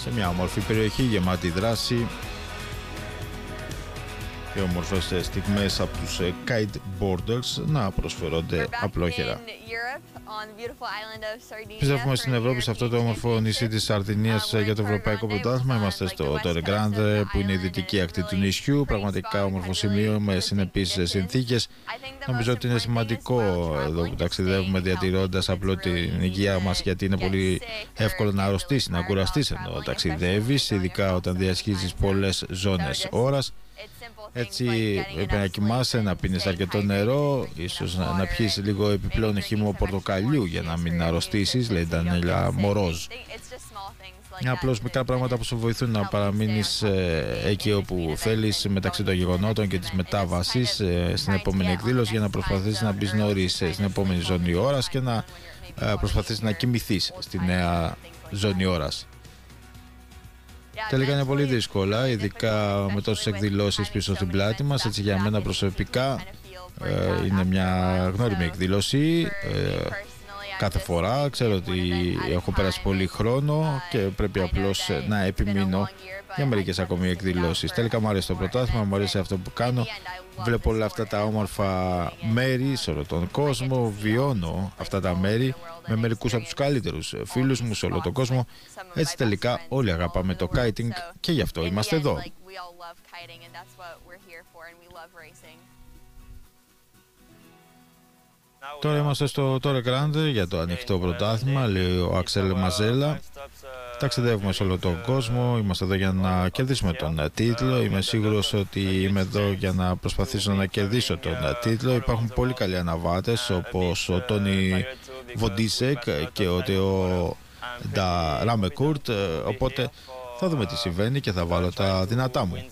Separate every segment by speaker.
Speaker 1: σε μια όμορφη περιοχή γεμάτη δράση και όμορφες στιγμές από τους kiteboarders να προσφέρονται απλόχερα. Πιστεύουμε στην Ευρώπη, σε αυτό το όμορφο νησί της Σαρδινίας, για το ευρωπαϊκό πρωτάθλημα. Είμαστε στο Torre Grande, που είναι η δυτική ακτή του νησιού. Πραγματικά όμορφο σημείο με συνεπείς συνθήκες. Νομίζω ότι είναι σημαντικό εδώ που ταξιδεύουμε, διατηρώντας απλό την υγεία μας, γιατί είναι πολύ εύκολο να αρρωστήσεις, να κουραστείς ενώ ταξιδεύεις, ειδικά όταν διασχίζεις πολλές ζώνες ώρας. Έτσι πρέπει να κοιμάσαι, να πίνεις αρκετό νερό, ίσως να πιεις λίγο επιπλέον χυμό πορτοκαλιού για να μην αρρωστήσεις, λέει η Ντανιέλα Μορόζ. Είναι απλώς μικρά πράγματα που σου βοηθούν να παραμείνεις εκεί όπου θέλεις, μεταξύ των γεγονότων και της μετάβασης στην επόμενη εκδήλωση, για να προσπαθήσεις να μπεις νωρίς στην επόμενη ζώνη ώρας και να προσπαθήσεις να κοιμηθείς στη νέα ζώνη ώρας. Τελικά είναι πολύ δύσκολα, ειδικά με τόσες εκδηλώσεις πίσω στην πλάτη μας. Έτσι για μένα προσωπικά είναι μια γνώριμη εκδήλωση κάθε φορά. Ξέρω ότι έχω περάσει πολύ χρόνο και πρέπει απλώς να επιμείνω για μερικές ακόμη εκδηλώσεις. Τελικά μου αρέσει το πρωτάθλημα, μου αρέσει αυτό που κάνω. Βλέπω όλα αυτά τα όμορφα μέρη σε όλο τον κόσμο, βιώνω αυτά τα μέρη με μερικούς από τους καλύτερους φίλους μου σε όλο τον κόσμο. Έτσι τελικά όλοι αγαπάμε το kiting και γι' αυτό είμαστε εδώ. Τώρα είμαστε στο Torre Grande για το ανοιχτό πρωτάθλημα, λέει ο Αξέλ Μαζέλα. Ταξιδεύουμε σε όλο τον κόσμο, είμαστε εδώ για να κερδίσουμε τον τίτλο. Είμαι σίγουρος ότι είμαι εδώ για να προσπαθήσω να κερδίσω τον τίτλο. Υπάρχουν πολύ καλοί αναβάτες όπως ο Τόνι Βοντίσεκ και ο Τεό Ράμε Κουρτ, οπότε θα δούμε τι συμβαίνει και θα βάλω τα δυνατά μου.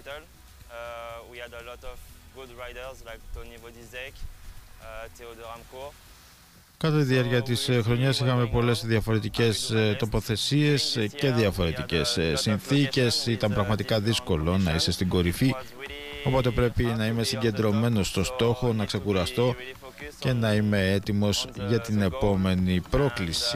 Speaker 1: Κατά τη διάρκεια της χρονιάς είχαμε πολλές διαφορετικές τοποθεσίες και διαφορετικές συνθήκες. Ήταν πραγματικά δύσκολο να είσαι στην κορυφή, οπότε πρέπει να είμαι συγκεντρωμένος στο στόχο, να ξεκουραστώ και να είμαι έτοιμος για την επόμενη πρόκληση.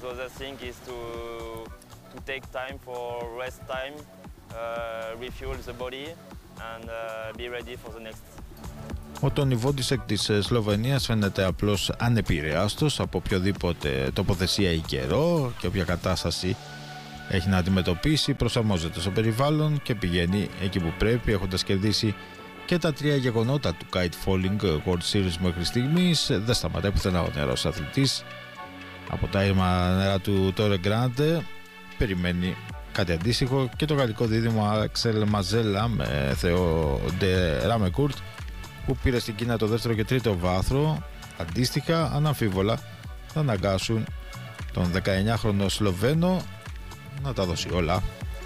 Speaker 1: Ο Τόνι Βόντισεκ της Σλοβενίας φαίνεται απλώς ανεπηρέαστος από οποιοδήποτε τοποθεσία ή καιρό και όποια κατάσταση έχει να αντιμετωπίσει. Προσαρμόζεται στο περιβάλλον και πηγαίνει εκεί που πρέπει, έχοντας κερδίσει και τα 3 γεγονότα του Kite Falling World Series μέχρι στιγμής. Δεν σταματάει πουθενά ο νεαρός αθλητής. Από τα ήρμα νερά του Torre Grande περιμένει κάτι αντίστοιχο και το γαλλικό δίδυμο Αξέλ Μαζέλα με Θεό Ντε Ράμε Κουρτ, που πήρε στην Κίνα το δεύτερο και τρίτο βάθρο. Αντίστοιχα, αναμφίβολα θα αναγκάσουν τον 19χρονο Σλοβαίνο να τα δώσει όλα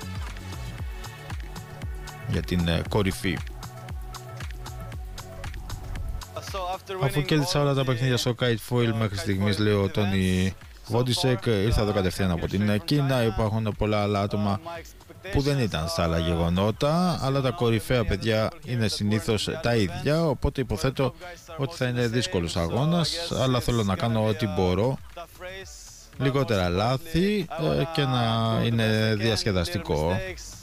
Speaker 1: για την κορυφή. Αφού κέρδισα όλα τα παιχνίδια στο Kite Foil μέχρι στιγμής, λέει ο Τόνι Βόντισεκ, ήρθα εδώ κατευθείαν από την Κίνα. Υπάρχουν πολλά άλλα άτομα που δεν ήταν στα άλλα γεγονότα, αλλά τα κορυφαία παιδιά είναι συνήθως τα ίδια, οπότε υποθέτω ότι θα είναι δύσκολος αγώνας, αλλά θέλω να κάνω ό,τι μπορώ, λιγότερα λάθη και να είναι διασκεδαστικό.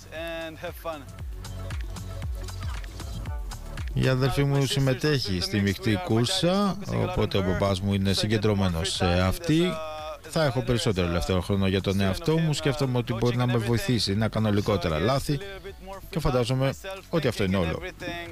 Speaker 1: Η αδελφή μου συμμετέχει στη μειχτή κούρσα, οπότε ο μπαμπάς μου είναι συγκεντρωμένος σε αυτή. Θα έχω περισσότερο ελεύθερο χρόνο για τον εαυτό μου. Σκέφτομαι ότι μπορεί να με βοηθήσει να κάνω λιγότερα λάθη και φαντάζομαι ότι αυτό είναι όλο.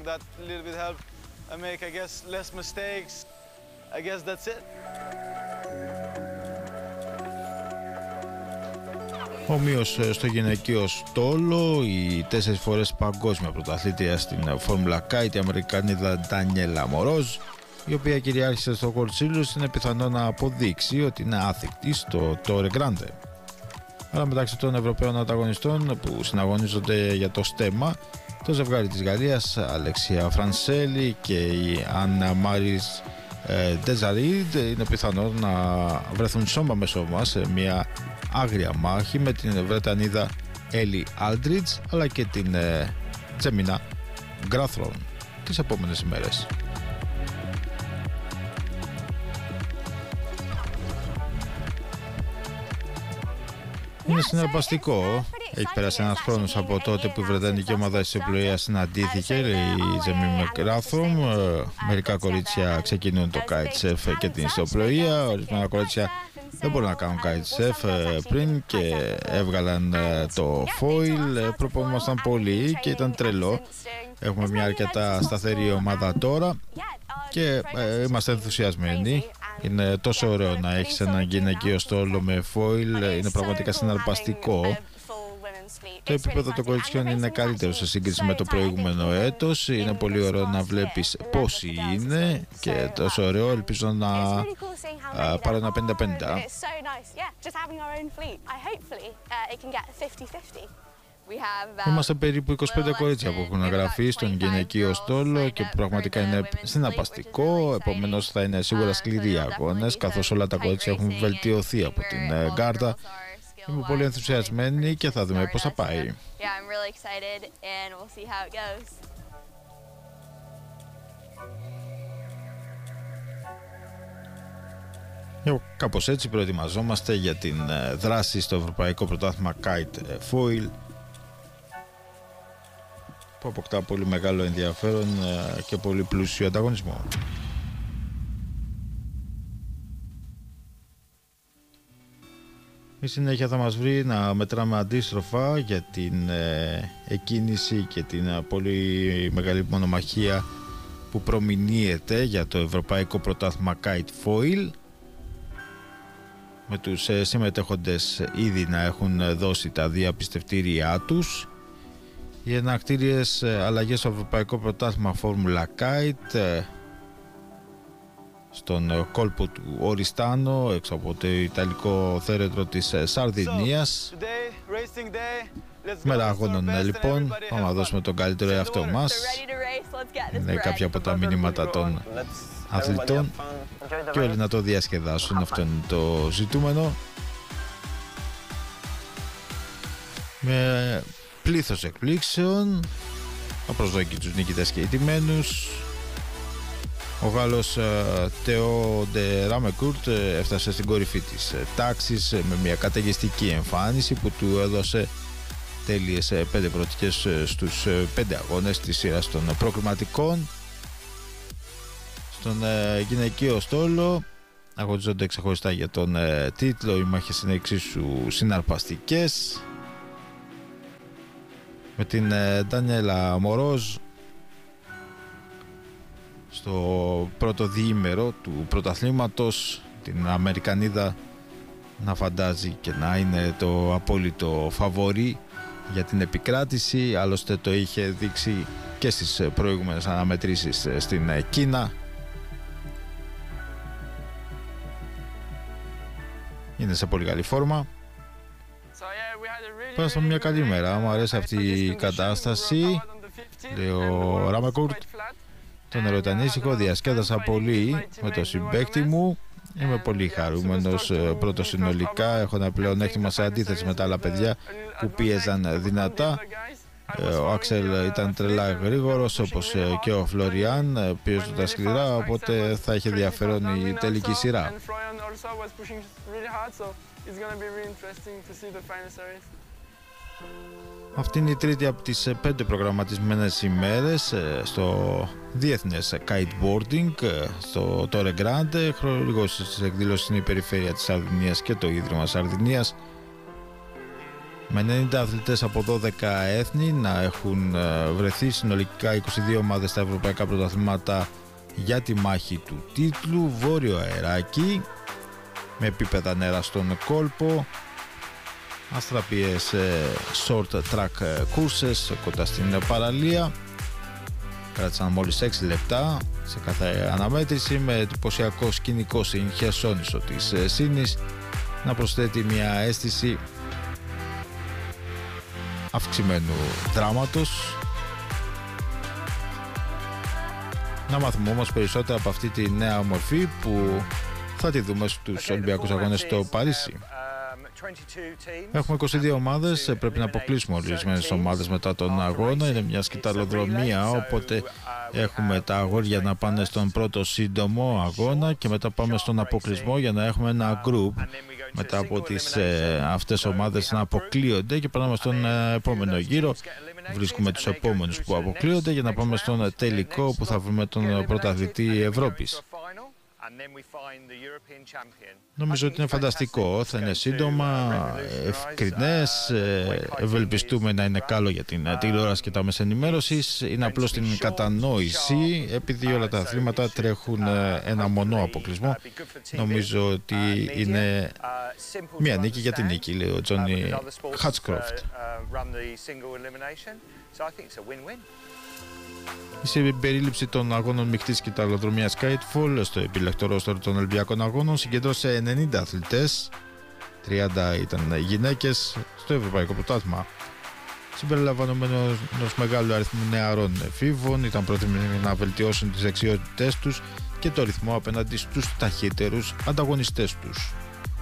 Speaker 1: Ομοίως στο γυναικείο στόλο, η 4 φορές παγκόσμια πρωταθλήτρια στην Φόρμουλα Kite, η Αμερικανίδα Ντανιέλα Μορόζ, η οποία κυριάρχησε στο World Series, είναι πιθανό να αποδείξει ότι είναι άθικτη στο Torre Grande. Αλλά μεταξύ των Ευρωπαίων ανταγωνιστών που συναγωνίζονται για το στέμμα, το ζευγάρι της Γαλλίας, Αλεξία Φρανσέλη και η Άννα Μάρις Ντεζαρίντ, είναι πιθανό να βρεθούν σώμα με σώμα σε μια άγρια μάχη με την Βρετανίδα Έλλη Άλντριτς αλλά και την Τζέμινα Γκράθρον τις επόμενες ημέρες. Είναι συναρπαστικό. Έχει περάσει ένας χρόνος από τότε που η Βρετανική ομάδα της ναυπλοείας συναντήθηκε, η Τζέμι Μακράθρομ. Μερικά κορίτσια ξεκινούν το kitesurf και την ιστιοπλοεία. Ορισμένα κορίτσια δεν μπορούν να κάνουν kitesurf πριν και έβγαλαν το foil. Προπονούμασταν πολύ και ήταν τρελό. Έχουμε μια αρκετά σταθερή ομάδα τώρα και είμαστε ενθουσιασμένοι. Είναι τόσο ωραίο να έχεις έναν γυναικείο στόλο με foil, είναι πραγματικά συναρπαστικό. Το επίπεδο των κοριτσιών είναι καλύτερο σε σύγκριση με το προηγούμενο έτος. Είναι πολύ ωραίο να βλέπεις πόσοι είναι και τόσο ωραίο, ελπίζω να πάρω ένα 50-50. Είμαστε περίπου 25 κορίτσια που έχουν γραφεί στον γυναικείο στόλο και πραγματικά είναι συναρπαστικό. Επομένως θα είναι σίγουρα σκληροί αγώνες, καθώς όλα τα κορίτσια έχουν βελτιωθεί από την γκάρτα. Είμαι πολύ ενθουσιασμένη και θα δούμε πώς θα πάει. Κάπως έτσι προετοιμαζόμαστε για την δράση στο Ευρωπαϊκό Πρωτάθλημα Kite Foil, που αποκτά πολύ μεγάλο ενδιαφέρον και πολύ πλούσιο ανταγωνισμό. Η συνέχεια θα μας βρει να μετράμε αντίστροφα για την εκκίνηση και την πολύ μεγάλη μονομαχία που προμηνύεται για το Ευρωπαϊκό Πρωτάθλημα Kite Foil, με τους συμμετέχοντες ήδη να έχουν δώσει τα διαπιστευτήριά τους. Οι ενακτήριες αλλαγές στο Ευρωπαϊκό Πρωτάθλημα Φόρμουλα Kite στον κόλπο του Οριστάνο, έξω από το Ιταλικό θέρετρο της Σαρδινίας. Μέρα αγώνων λοιπόν, πάμε να δώσουμε τον καλύτερο εαυτό μας. Είναι κάποια από τα μηνύματα των αθλητών και όλοι να το διασκεδάσουν, αυτό είναι το ζητούμενο. Με πλήθος εκπλήξεων, απροσδόκητους νικητές και ηττημένους. Ο Γάλλος Τεό Ντε Ράμεκουρτ έφτασε στην κορυφή της τάξης με μια καταιγιστική εμφάνιση που του έδωσε τέλειες 5 πρωτικές στους 5 αγώνες της σειράς των προκριματικών. Στον γυναικείο στόλο αγωνίζονται ξεχωριστά για τον τίτλο. Οι μάχες είναι εξίσου συναρπαστικές, με την Ντανιέλα Μορόζ στο πρώτο διήμερο του πρωταθλήματος, την Αμερικανίδα να φαντάζει και να είναι το απόλυτο φαβορί για την επικράτηση. Άλλωστε το είχε δείξει και στις προηγούμενες αναμετρήσεις στην Κίνα. Είναι σε πολύ καλή φόρμα. Πέρασαμε μια καλή μέρα, μου αρέσει αυτή η κατάσταση, λέει ο Ράμεκουρτ. Τον ερωτανήσυχο διασκέδασα πολύ με το συμπαίκτη μου. Είμαι πολύ χαρούμενος πρώτο συνολικά. Έχω ένα πλεονέκτημα σε αντίθεση με τα άλλα παιδιά που πίεζαν δυνατά. Ο Άξελ ήταν τρελά γρήγορος, όπως και ο Φλωριάν, πιέζονταν σκληρά, οπότε θα είχε ενδιαφέρον η τελική σειρά. Αυτή είναι η τρίτη από τις 5 προγραμματισμένες ημέρες στο διεθνές kiteboarding στο Τόρε Γκράντε. Χορηγός της εκδήλωσης είναι η Περιφέρεια της Σαρδινίας και το Ίδρυμα Σαρδινίας, με 90 αθλητές από 12 έθνη να έχουν βρεθεί, συνολικά 22 ομάδες στα ευρωπαϊκά πρωταθλήματα για τη μάχη του τίτλου. Βόρειο αεράκι με επίπεδα νερά στον κόλπο, αστραπίες short track courses κοντά στην παραλία. Κράτησαν μόλις 6 λεπτά σε κάθε αναμέτρηση, με εντυπωσιακό σκηνικό στην Χερσόνησο της Σίνης να προσθέτει μια αίσθηση αυξημένου δράματος. Να μάθουμε όμως περισσότερα από αυτή τη νέα μορφή που θα τη δούμε στους Ολυμπιακούς Αγώνες στο Παρίσι. Έχουμε 22 ομάδες, πρέπει να αποκλείσουμε ορισμένες ομάδες μετά τον αγώνα. Είναι μια σκυταλοδρομία, οπότε έχουμε τα αγόρια να πάνε στον πρώτο σύντομο αγώνα και μετά πάμε στον αποκλεισμό για να έχουμε ένα group μετά από αυτές ομάδες να αποκλείονται και περνάμε στον επόμενο γύρο. Βρίσκουμε τους επόμενους που αποκλείονται για να πάμε στον τελικό που θα βρούμε τον πρωταθλητή Ευρώπης. Νομίζω ότι είναι φανταστικό, θα είναι σύντομα, ευκρινές, ευελπιστούμε να είναι καλό για την τηλεόραση και τα μέσα ενημέρωσης. Είναι απλώς την κατανόηση, επειδή όλα τα αθλήματα τρέχουν ένα μονό αποκλεισμό. Νομίζω ότι είναι μια νίκη για την νίκη, λέει ο Τζόνι Χάτσκροφτ. Η συμπερίληψη των αγώνων μεικτής σκυταλοδρομίας Kitefall στο επιλεκτό ρόστορ των Ολυμπιακών Αγώνων συγκέντρωσε 90 αθλητές, 30 ήταν γυναίκες στο Ευρωπαϊκό Πρωτάθλημα. Συμπεριλαμβανομένου ενός μεγάλου αριθμού νεαρών εφήβων, ήταν πρόθυμοι να βελτιώσουν τις δεξιότητές τους και το ρυθμό απέναντι στους ταχύτερους ανταγωνιστές τους.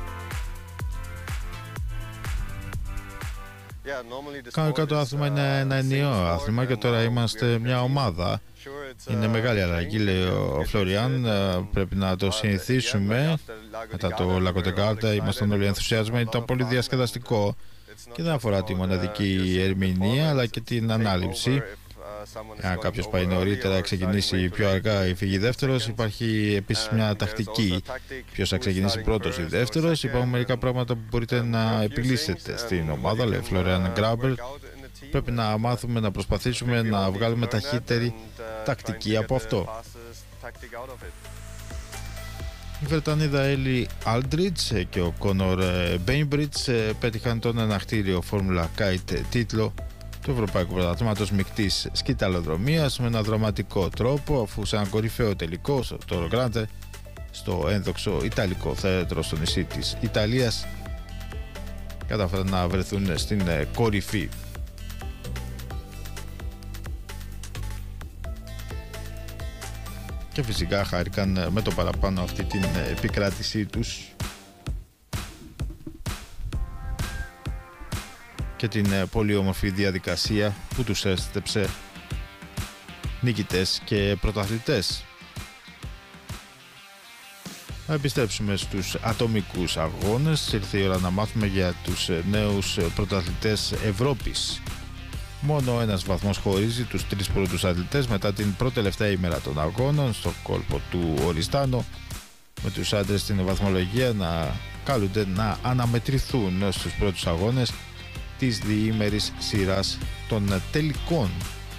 Speaker 1: Κανονικά το άθλημα είναι ένα ενιαίο άθλημα και τώρα είμαστε μια ομάδα. Είναι μεγάλη αλλαγή, λέει ο Φλωριάν. Πρέπει να το συνηθίσουμε. Μετά το Λακοτεκάρτα ήμασταν όλοι ενθουσιασμένοι. Ήταν πολύ διασκεδαστικό και δεν αφορά τη μοναδική ερμηνεία αλλά και την ανάληψη. Αν κάποιος πάει νωρίτερα, ξεκινήσει πιο αργά ή φύγει δεύτερος, υπάρχει επίσης μια τακτική. Ποιος θα ξεκινήσει πρώτος ή δεύτερος, υπάρχουν μερικά πράγματα που μπορείτε να επιλύσετε στην ομάδα, λέει Φλωριάν Γκράμπερ. Πρέπει να μάθουμε, να προσπαθήσουμε να βγάλουμε ταχύτερη τακτική από αυτό. Η Βρετανίδα Έλλη Άλντριτς και ο Κόνορ Μπέιμπριτς πέτυχαν τον εναχτήριο Formula Kite τίτλο του Ευρωπαϊκού Πρωταθλήματος μεικτής σκυταλοδρομίας με ένα δραματικό τρόπο, αφού σε ένα κορυφαίο τελικό στο Τόρο Γκράντε στο ένδοξο Ιταλικό θέατρο στο νησί της Ιταλίας κατάφεραν να βρεθούν στην κορυφή. Και φυσικά χάρηκαν με το παραπάνω αυτή την επικράτησή τους και την πολύ όμορφη διαδικασία που τους έστεψε νικητές και πρωταθλητές. Να επιστρέψουμε στους ατομικούς αγώνες. Ήρθε η ώρα να μάθουμε για τους νέους πρωταθλητές Ευρώπης. Μόνο ένας βαθμός χωρίζει τους τρεις πρώτους αθλητές μετά την πρώτη-τελευταία ημέρα των αγώνων στο κόλπο του Οριστάνο, με τους άντρες στην βαθμολογία να καλούνται να αναμετρηθούν στους πρώτους αγώνες της διήμερης σειράς των τελικών.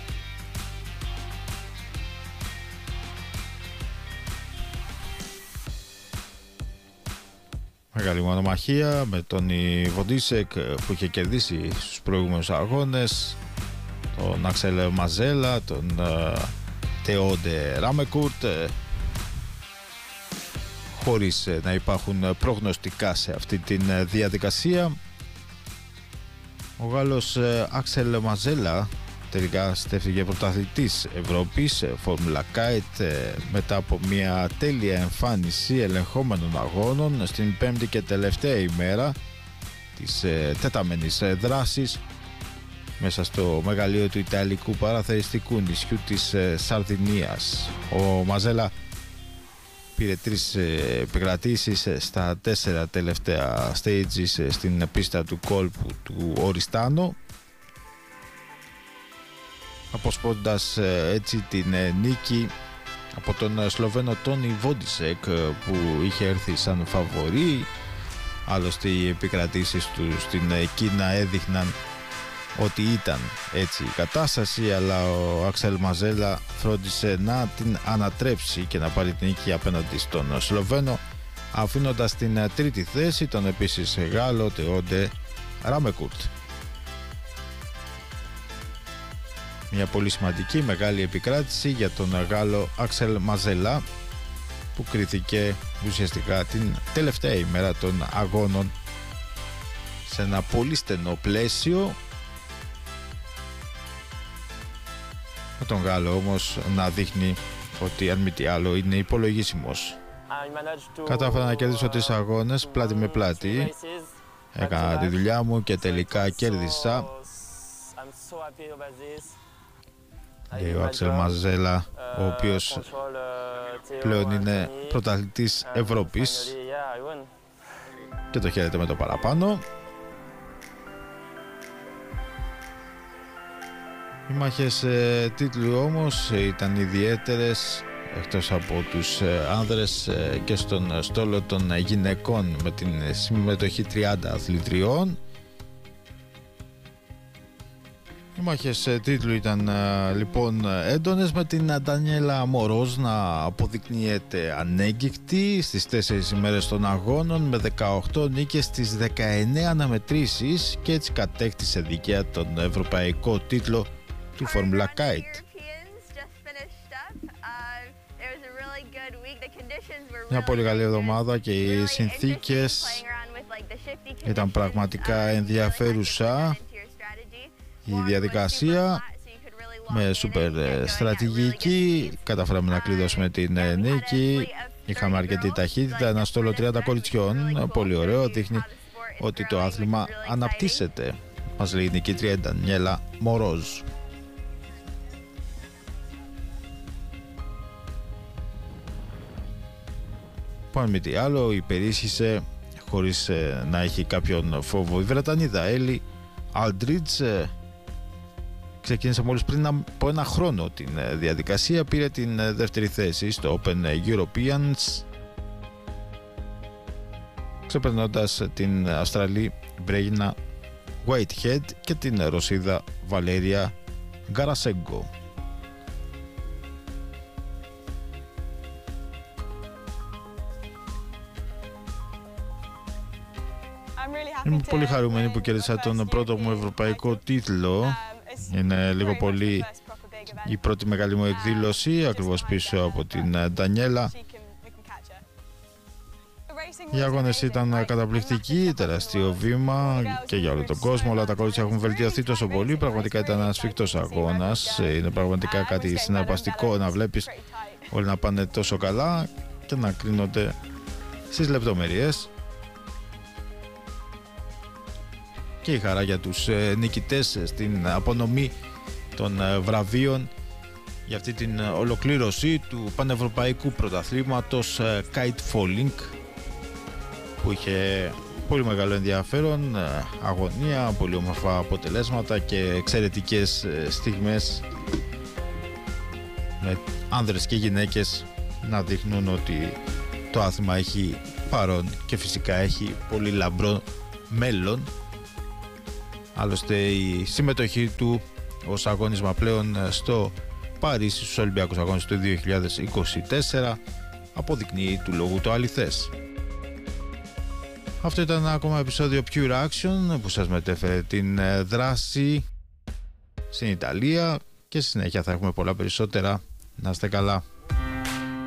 Speaker 1: Μεγάλη μονομαχία με τον Βοντίσεκ που είχε κερδίσει στους προηγούμενους αγώνες, τον Αξέλ Μαζέλα, τον Τεόντε Ράμεκουρτ, χωρίς να υπάρχουν προγνωστικά σε αυτή τη διαδικασία. Ο Γάλλος Άξελ Μαζέλα τελικά στέφθηκε πρωταθλητής Ευρώπης Formula Kite μετά από μια τέλεια εμφάνιση ελεγχόμενων αγώνων στην πέμπτη και τελευταία ημέρα της τεταμένης δράσης μέσα στο μεγαλείο του Ιταλικού παραθεριστικού νησιού της Σαρδινίας. Ο Μαζέλα πήρε 3 επικρατήσεις στα 4 τελευταία stages στην πίστα του κόλπου του Οριστάνο, αποσπώντας έτσι την νίκη από τον Σλοβαίνο Τόνι Βόντισεκ που είχε έρθει σαν φαβορί. Άλλωστε οι επικρατήσεις του στην Κίνα έδειχναν ότι ήταν έτσι η κατάσταση, αλλά ο Άξελ Μαζέλα φρόντισε να την ανατρέψει και να πάρει την νίκη απέναντι στον Σλοβαίνο, αφήνοντας στην τρίτη θέση τον επίσης Γάλλο Τεόντε Ράμεκουρτ. Μια πολύ σημαντική μεγάλη επικράτηση για τον Γάλλο Άξελ Μαζέλα, που κρίθηκε ουσιαστικά την τελευταία ημέρα των αγώνων σε ένα πολύ στενό πλαίσιο, με τον Γάλλο όμως να δείχνει ότι αν μη τι άλλο είναι υπολογίσιμος. Κατάφερα να κερδίσω 3 αγώνες πλάτη με πλάτη Έκανα τη δουλειά μου και τελικά κέρδισα. Λέει ο Άξελ Μαζέλα, ο οποίος πλέον είναι πρωταθλητής Ευρώπης και το χαίρεται με το παραπάνω. Οι μάχες τίτλου όμως ήταν ιδιαίτερες, εκτός από τους άνδρες και στον στόλο των γυναικών με την συμμετοχή 30 αθλητριών. Οι μάχες τίτλου ήταν λοιπόν έντονες, με την Ντανιέλα Μορόζ να αποδεικνύεται ανέγκυκτη στις 4 ημέρες των αγώνων με 18 νίκες στις 19 αναμετρήσεις και έτσι κατέκτησε δικαία τον ευρωπαϊκό τίτλο του Φόρμουλα Kite. Μια πολύ καλή εβδομάδα και οι συνθήκες ήταν πραγματικά ενδιαφέρουσα. Η διαδικασία με σούπερ στρατηγική, καταφέραμε να κλειδώσουμε την νίκη. Είχαμε αρκετή ταχύτητα, ένα στόλο 30 κοριτσιών, πολύ ωραίο, δείχνει ότι το άθλημα αναπτύσσεται, μας λέει η νικήτρια Ντανιέλα Μορόζ. Πάνω με τι άλλο, υπερίσχυσε χωρίς να έχει κάποιον φόβο η Βρετανίδα Έλλη Άλντριτζ. Ξεκίνησε μόλις πριν από ένα χρόνο την διαδικασία, πήρε την δεύτερη θέση στο Open Europeans, ξεπερνώντας την Αυστραλή Μπρέινα Whitehead και την Ρωσίδα Βαλέρια Γκαρασέγκο. Είμαι πολύ χαρούμενη που κέρδισα τον πρώτο μου ευρωπαϊκό τίτλο. Είναι λίγο πολύ η πρώτη μεγάλη μου εκδήλωση, ακριβώς πίσω από την Ντανιέλα. Οι αγώνες ήταν καταπληκτικοί, τεράστιο βήμα και για όλο τον κόσμο. Όλα τα κορίτσια έχουν βελτιωθεί τόσο πολύ. Πραγματικά ήταν ένας σφιχτός αγώνας. Είναι πραγματικά κάτι συναρπαστικό να βλέπεις όλοι να πάνε τόσο καλά και να κρίνονται στις λεπτομέρειες. Και η χαρά για τους νικητές στην απονομή των βραβείων για αυτή την ολοκλήρωση του πανευρωπαϊκού πρωταθλήματος Kite Falling, που είχε πολύ μεγάλο ενδιαφέρον, αγωνία, πολύ όμορφα αποτελέσματα και εξαιρετικές στιγμές με άνδρες και γυναίκες να δείχνουν ότι το άθλημα έχει παρόν και φυσικά έχει πολύ λαμπρό μέλλον. Άλλωστε η συμμετοχή του ως αγώνισμα πλέον στο Παρίσι στους Ολυμπιακούς Αγώνες του 2024 αποδεικνύει του λόγου το αληθές. Αυτό ήταν ένα ακόμα επεισόδιο Pure Action που σας μετέφερε την δράση στην Ιταλία και στη συνέχεια θα έχουμε πολλά περισσότερα. Να είστε καλά.